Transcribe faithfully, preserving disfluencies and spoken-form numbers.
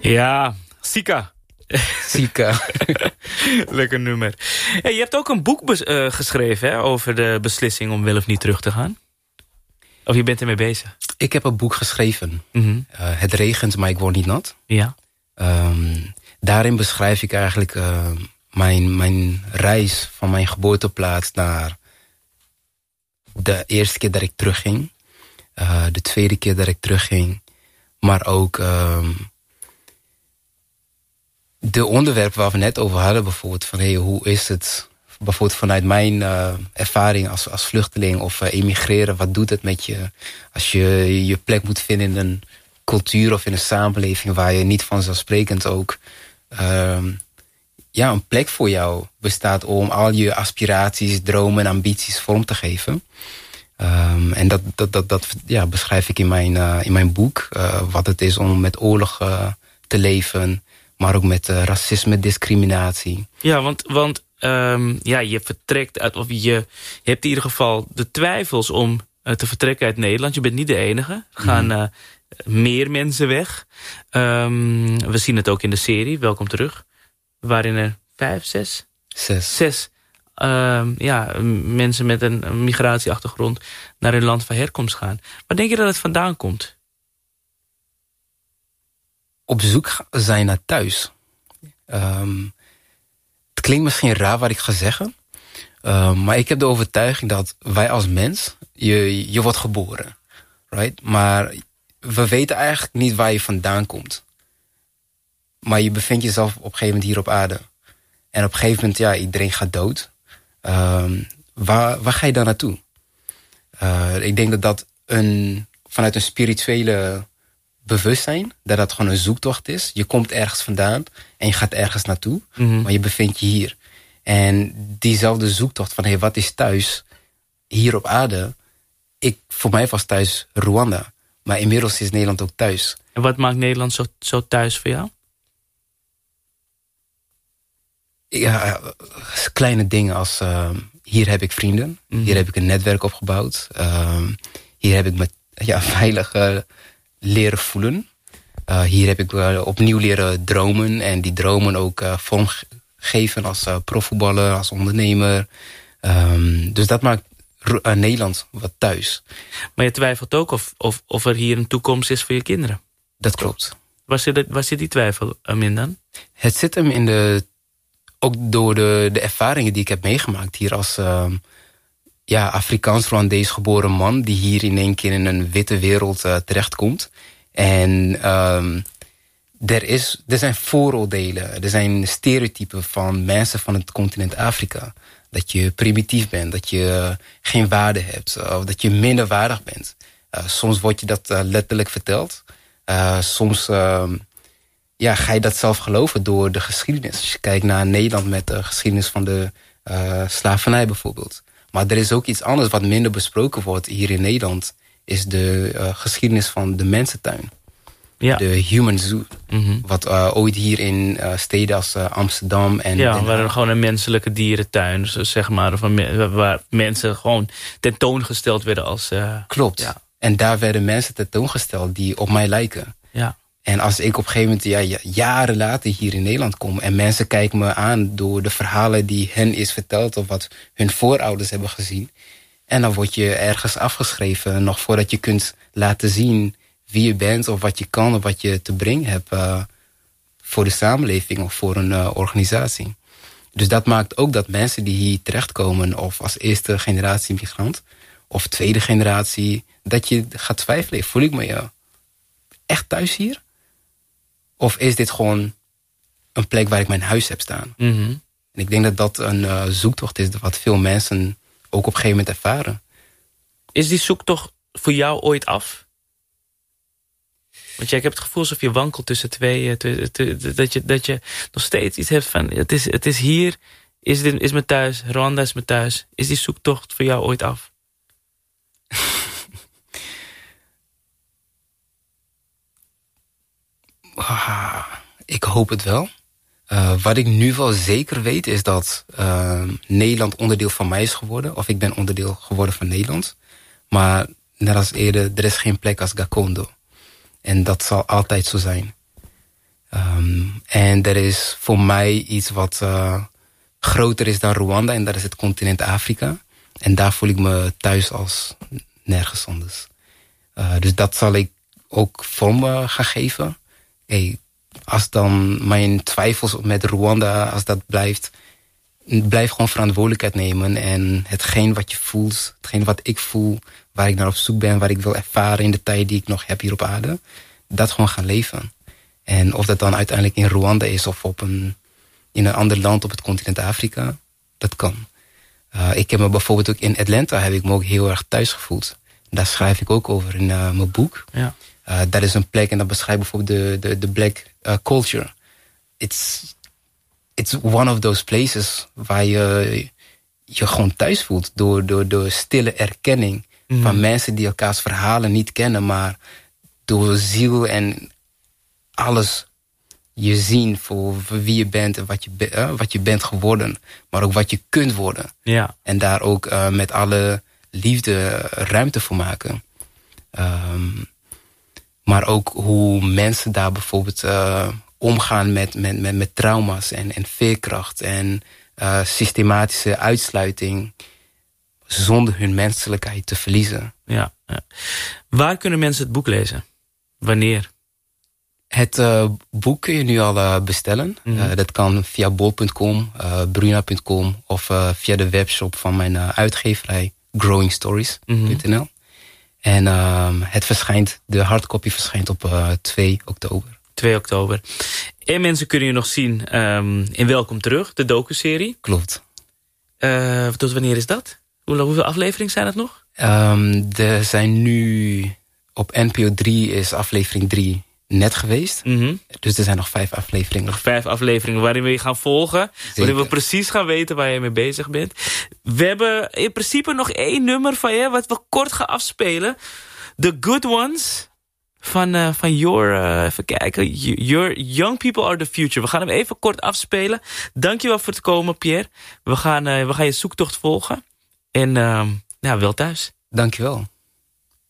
Ja, Sika. Sika. Lekker nummer. Hey, je hebt ook een boek bes- uh, geschreven hè, over de beslissing om wel of niet terug te gaan. Of je bent ermee bezig? Ik heb een boek geschreven. Mm-hmm. Uh, Het regent, maar ik word niet nat. Ja. Um, daarin beschrijf ik eigenlijk uh, mijn, mijn reis van mijn geboorteplaats naar de eerste keer dat ik terugging. Uh, de tweede keer dat ik terugging. Maar ook um, de onderwerpen waar we net over hadden. Bijvoorbeeld van hey, hoe is het bijvoorbeeld vanuit mijn uh, ervaring als, als vluchteling of uh, emigreren. Wat doet het met je als je je plek moet vinden in een cultuur of in een samenleving waar je niet vanzelfsprekend ook uh, ja, een plek voor jou bestaat om al je aspiraties, dromen en ambities vorm te geven. Um, en dat, dat, dat, dat ja, beschrijf ik in mijn, uh, in mijn boek. Uh, wat het is om met oorlog uh, te leven, maar ook met uh, racisme, discriminatie. Ja, want, want um, ja, je vertrekt uit, of je, je hebt in ieder geval de twijfels om uh, te vertrekken uit Nederland. Je bent niet de enige. Er gaan uh, meer mensen weg. Um, we zien het ook in de serie, Welkom Terug. Waarin er vijf, zes? Zes. Zes uh, ja, mensen met een, een migratieachtergrond naar hun land van herkomst gaan. Waar denk je dat het vandaan komt? Op zoek zijn naar thuis. Um, het klinkt misschien raar wat ik ga zeggen. Um, maar ik heb de overtuiging dat wij als mens, je, je wordt geboren. Right? Maar we weten eigenlijk niet waar je vandaan komt. Maar je bevindt jezelf op een gegeven moment hier op aarde. En op een gegeven moment, ja, iedereen gaat dood. Um, waar, waar ga je dan naartoe? Uh, ik denk dat dat een, vanuit een spirituele bewustzijn, dat dat gewoon een zoektocht is. Je komt ergens vandaan en je gaat ergens naartoe. Mm-hmm. Maar je bevindt je hier. En diezelfde zoektocht van, hey, wat is thuis hier op aarde? Ik, voor mij was thuis Rwanda. Maar inmiddels is Nederland ook thuis. En wat maakt Nederland zo, zo thuis voor jou? Ja, kleine dingen als uh, hier heb ik vrienden. Mm-hmm. Hier heb ik een netwerk opgebouwd. Uh, hier heb ik me ja, veilig uh, leren voelen. Uh, hier heb ik uh, opnieuw leren dromen. En die dromen ook uh, vormgeven als uh, profvoetballer, als ondernemer. Um, dus dat maakt uh, Nederland wat thuis. Maar je twijfelt ook of, of, of er hier een toekomst is voor je kinderen. Dat klopt. Waar zit, waar zit die twijfel in dan? Het zit hem in de... Ook door de, de ervaringen die ik heb meegemaakt hier als uh, ja, Afrikaans-Rwandees geboren man, die hier in één keer in een witte wereld uh, terechtkomt. En um, er, is, er zijn vooroordelen, er zijn stereotypen van mensen van het continent Afrika. Dat je primitief bent, dat je uh, geen waarde hebt, uh, of dat je minderwaardig bent. Uh, soms wordt je dat uh, letterlijk verteld. Uh, soms... Uh, Ja, ga je dat zelf geloven door de geschiedenis. Als je kijkt naar Nederland met de geschiedenis van de uh, slavernij bijvoorbeeld. Maar er is ook iets anders wat minder besproken wordt hier in Nederland. Is de uh, geschiedenis van de mensentuin. Ja. De Human Zoo. Mm-hmm. Wat uh, ooit hier in uh, steden als uh, Amsterdam en... Ja, en, waar er gewoon een menselijke dierentuin, zeg maar. Of een, waar mensen gewoon tentoongesteld werden als... Uh, Klopt. Ja. En daar werden mensen tentoongesteld die op mij lijken. Ja. En als ik op een gegeven moment ja, jaren later hier in Nederland kom... en mensen kijken me aan door de verhalen die hen is verteld... of wat hun voorouders hebben gezien... en dan word je ergens afgeschreven... nog voordat je kunt laten zien wie je bent... of wat je kan of wat je te brengen hebt... Uh, voor de samenleving of voor een uh, organisatie. Dus dat maakt ook dat mensen die hier terechtkomen... of als eerste generatie migrant... of tweede generatie... dat je gaat twijfelen. Voel ik me uh, echt thuis hier? Of is dit gewoon een plek waar ik mijn huis heb staan? Mm-hmm. En ik denk dat dat een uh, zoektocht is... wat veel mensen ook op een gegeven moment ervaren. Is die zoektocht voor jou ooit af? Want ja, ik heb het gevoel alsof je wankelt tussen twee... Te, te, te, dat, je, dat je nog steeds iets hebt van... Het is, het is hier, is, dit, is mijn thuis, Rwanda is mijn thuis. Is die zoektocht voor jou ooit af? Ah, ik hoop het wel. Uh, wat ik nu wel zeker weet is dat uh, Nederland onderdeel van mij is geworden. Of ik ben onderdeel geworden van Nederland. Maar net als eerder, er is geen plek als Gakondo. En dat zal altijd zo zijn. Uh, Um, en er is voor mij iets wat uh, groter is dan Rwanda. En dat is het continent Afrika. En daar voel ik me thuis als nergens anders. Uh, dus dat zal ik ook vorm uh, gaan geven. Hey, als dan mijn twijfels met Rwanda, als dat blijft, blijf gewoon verantwoordelijkheid nemen. En hetgeen wat je voelt, hetgeen wat ik voel, waar ik naar op zoek ben, waar ik wil ervaren in de tijd die ik nog heb hier op aarde, dat gewoon gaan leven. En of dat dan uiteindelijk in Rwanda is of op een, in een ander land op het continent Afrika, dat kan. Uh, ik heb me bijvoorbeeld ook in Atlanta heb ik me ook heel erg thuis gevoeld. Daar schrijf ik ook over in uh, mijn boek. Ja. Uh, dat is een plek en dat beschrijft bijvoorbeeld de, de, de black uh, culture. It's, it's one of those places waar je je gewoon thuis voelt. Door, door, door stille erkenning mm. van mensen die elkaars verhalen niet kennen. Maar door ziel en alles je zien voor wie je bent en wat je, be, uh, wat je bent geworden. Maar ook wat je kunt worden. Ja. En daar ook uh, met alle liefde ruimte voor maken. Um, maar ook hoe mensen daar bijvoorbeeld uh, omgaan met, met, met, met trauma's en, en veerkracht en uh, systematische uitsluiting zonder hun menselijkheid te verliezen. Ja, ja. Waar kunnen mensen het boek lezen? Wanneer? Het uh, boek kun je nu al uh, bestellen. Mm-hmm. Uh, dat kan via bol punt com, uh, bruna punt com of uh, via de webshop van mijn uh, uitgeverij growing stories punt n l. Mm-hmm. En uh, het verschijnt, de hardcopy verschijnt op uh, twee oktober. twee oktober. En mensen kunnen je nog zien um, in Welkom Terug, de docuserie. Klopt. Uh, tot wanneer is dat? Hoe, hoeveel afleveringen zijn het nog? Um, er zijn nu op N P O drie is aflevering drie net geweest. Mm-hmm. Dus er zijn nog vijf afleveringen. Nog vijf afleveringen waarin we je gaan volgen. Zeker. Waarin we precies gaan weten waar je mee bezig bent. We hebben in principe nog één nummer van je wat we kort gaan afspelen. The Good Ones van, uh, van Your, uh, even kijken, Your Young People Are The Future. We gaan hem even kort afspelen. Dankjewel voor het komen, Pierre. We gaan, uh, we gaan je zoektocht volgen. En uh, nou, wel thuis. Dankjewel.